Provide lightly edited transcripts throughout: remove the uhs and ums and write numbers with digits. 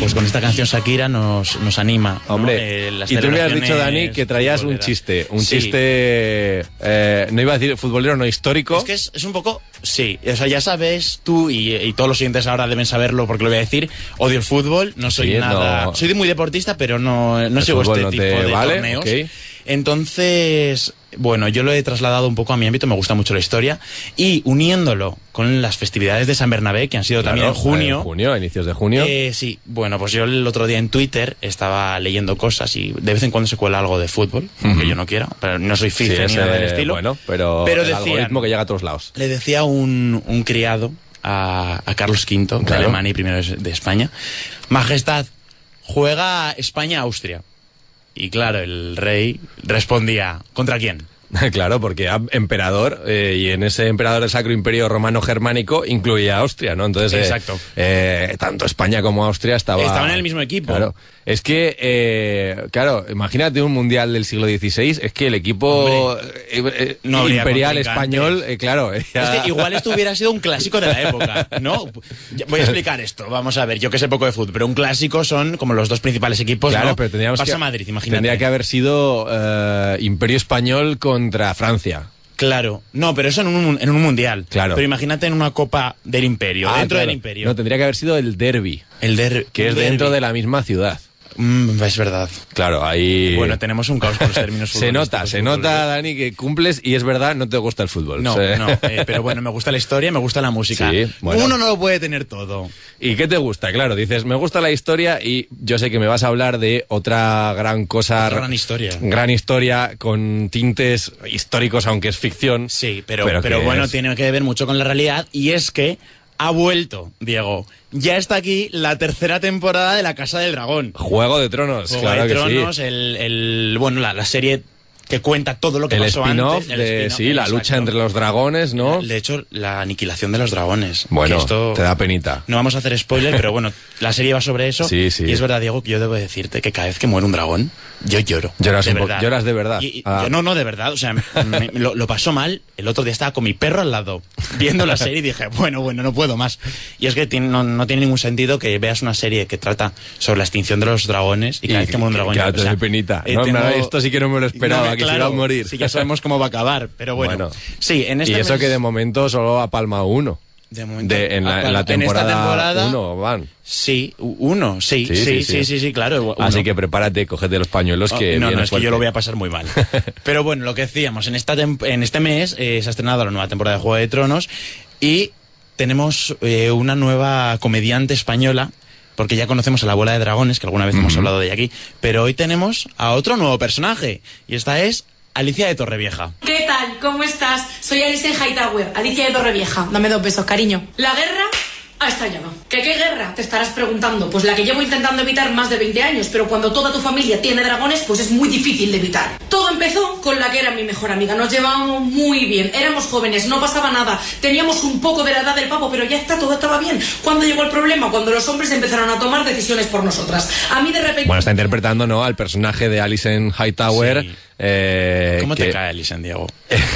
pues con esta canción Shakira nos anima. Hombre, ¿no? Y tú me has dicho, Dani, que traías un chiste. Chiste, no iba a decir futbolero, no histórico. Es que es un poco, sí, o sea, ya sabes tú y todos los siguientes ahora deben saberlo porque lo voy a decir, odio el fútbol, no soy nada... Soy muy deportista, pero no sigo este tipo de torneos. Okay. Entonces, bueno, yo lo he trasladado un poco a mi ámbito, me gusta mucho la historia, y uniéndolo con las festividades de San Bernabé, que han sido también en junio. A inicios de junio. Sí, bueno, pues yo el otro día en Twitter estaba leyendo cosas y de vez en cuando se cuela algo de fútbol, aunque yo no quiera, pero no soy FIFA ni nada del estilo. Bueno, pero el algoritmo que llega a todos lados. Le decía un criado a Carlos V, de Alemania y primero de España, Majestad, juega España-Austria. Y claro, el rey respondía, ¿contra quién? Claro, porque era emperador, y en ese emperador del Sacro Imperio Romano Germánico incluía a Austria, ¿no? Entonces, exacto. Tanto España como Austria estaban en el mismo equipo. Claro. Es que, claro, imagínate un mundial del siglo XVI, es que el equipo imperial español, claro. Es que igual esto hubiera sido un clásico de la época, ¿no? Voy a explicar esto, vamos a ver, yo que sé poco de fútbol, pero un clásico son como los dos principales equipos, claro, ¿no? Pero tendríamos Barça-Madrid, imagínate. Tendría que haber sido Imperio Español contra Francia. Claro, no, pero eso en un mundial. Claro. Pero imagínate en una copa del Imperio, dentro del Imperio. No, tendría que haber sido el derbi. Que es dentro de la misma ciudad. Es verdad. Claro, ahí... Bueno, tenemos un caos con los términos futbolísticos. Se nota, Dani, que cumples y es verdad, no te gusta el fútbol. No, pero bueno, me gusta la historia, me gusta la música. Sí, bueno. Uno no lo puede tener todo. ¿Y qué te gusta? Claro, dices, me gusta la historia y yo sé que me vas a hablar de otra gran cosa. Otra gran historia. Gran historia con tintes históricos, aunque es ficción. Sí, pero bueno, tiene que ver mucho con la realidad y es que ha vuelto, Diego. Ya está aquí la tercera temporada de La Casa del Dragón. Juego de Tronos, Juego de Tronos, sí. Bueno, la serie que cuenta todo lo que pasó antes. La lucha entre los dragones, ¿no? De hecho, la aniquilación de los dragones. Bueno, te da penita. No vamos a hacer spoiler, pero bueno, la serie va sobre eso. Sí. Y es verdad, Diego, que yo debo decirte que cada vez que muere un dragón, yo lloro. Lloras de verdad. Yo no, de verdad. O sea, lo pasó mal. El otro día estaba con mi perro al lado, viendo la serie y dije, bueno, no puedo más. Y es que no tiene ningún sentido que veas una serie que trata sobre la extinción de los dragones y cada vez que muere un dragón... te da penita. Esto sí que no me lo esperaba, que se iba a morir. Sí, ya sabemos cómo va a acabar, pero bueno. Sí, en y eso que de momento solo ha palmado uno. De momento, en la temporada 1 van. Sí, uno, sí, claro. Así que prepárate, cógete los pañuelos que no, es que yo lo voy a pasar muy mal. Pero bueno, lo que decíamos, en este mes se ha estrenado la nueva temporada de Juego de Tronos y tenemos una nueva comediante española, porque ya conocemos a la Abuela de Dragones, que alguna vez hemos hablado de ella aquí, pero hoy tenemos a otro nuevo personaje, y esta es Alicia de Torrevieja. ¿Qué tal? ¿Cómo estás? Soy Alicia Hightower, Alicia de Torrevieja. Dame 2 besos, cariño. La guerra ha estallado. ¿Qué guerra? Te estarás preguntando. Pues la que llevo intentando evitar más de 20 años, pero cuando toda tu familia tiene dragones, pues es muy difícil de evitar. Todo empezó con la que era mi mejor amiga. Nos llevábamos muy bien, éramos jóvenes, no pasaba nada. Teníamos un poco de la edad del pavo, pero ya está, todo estaba bien. ¿Cuándo llegó el problema? Cuando los hombres empezaron a tomar decisiones por nosotras. A mí de repente... Bueno, está interpretando, ¿no?, al personaje de Alicent Hightower. Sí. ¿Cómo te cae Alicent, Diego?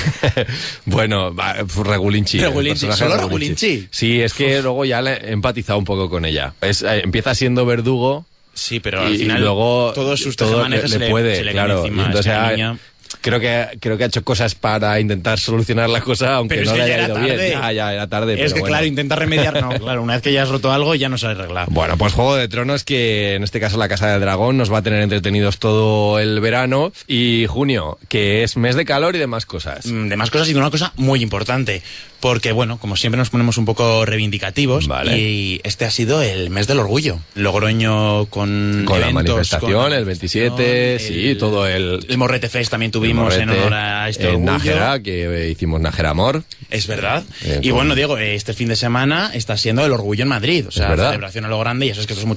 Bueno, Regulinchi. ¿Solo Regulinchi? Sí, es que luego ya he empatizado un poco con ella. Empieza siendo verdugo. Sí, pero al final luego todos sus tejemanejes le puede, claro. Encima, entonces creo que ha hecho cosas para intentar solucionar la cosa, aunque pero no le haya ido tarde. Bien. Ya era tarde. Es que, claro, intenta remediar. No, claro, una vez que ya has roto algo, ya no se arregla. Bueno, pues Juego de Tronos, que en este caso La Casa del Dragón nos va a tener entretenidos todo el verano. Y junio, que es mes de calor y demás cosas. De más cosas y de una cosa muy importante. Porque, bueno, como siempre nos ponemos un poco reivindicativos, vale. Y este ha sido el mes del orgullo. Logroño con eventos, la manifestación, el 27, sí, todo el Morrete Fest también tuvimos en honor a este orgullo. Nájera, que hicimos Nájera Amor. Es verdad. Y bueno, Diego, este fin de semana está siendo el orgullo en Madrid. O sea, celebración a lo grande, y eso es que esto es